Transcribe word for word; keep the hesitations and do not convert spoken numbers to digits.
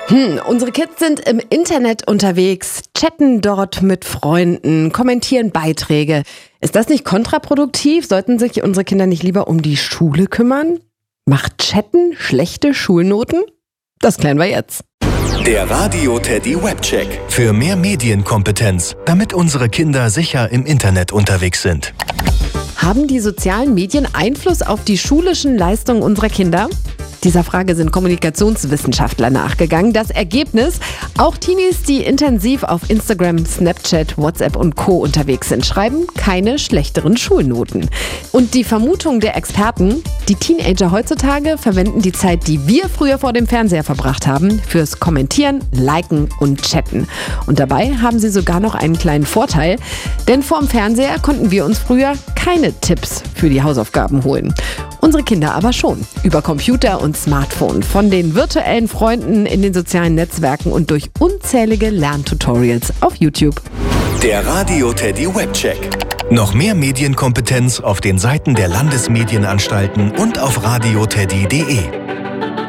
Hm, unsere Kids sind im Internet unterwegs, chatten dort mit Freunden, kommentieren Beiträge. Ist das nicht kontraproduktiv? Sollten sich unsere Kinder nicht lieber um die Schule kümmern? Macht Chatten schlechte Schulnoten? Das klären wir jetzt. Der Radio Teddy Webcheck. Für mehr Medienkompetenz, damit unsere Kinder sicher im Internet unterwegs sind. Haben die sozialen Medien Einfluss auf die schulischen Leistungen unserer Kinder? Dieser Frage sind Kommunikationswissenschaftler nachgegangen. Das Ergebnis: Auch Teenies, die intensiv auf Instagram, Snapchat, WhatsApp und Co. unterwegs sind, schreiben keine schlechteren Schulnoten. Und die Vermutung der Experten: Die Teenager heutzutage verwenden die Zeit, die wir früher vor dem Fernseher verbracht haben, fürs Kommentieren, Liken und Chatten. Und dabei haben sie sogar noch einen kleinen Vorteil, denn vorm Fernseher konnten wir uns früher keine Tipps für die Hausaufgaben holen. Unsere Kinder aber schon. Über Computer und Smartphone, von den virtuellen Freunden in den sozialen Netzwerken und durch unzählige Lerntutorials auf YouTube. Der Radio Teddy Webcheck. Noch mehr Medienkompetenz auf den Seiten der Landesmedienanstalten und auf radio teddy punkt de.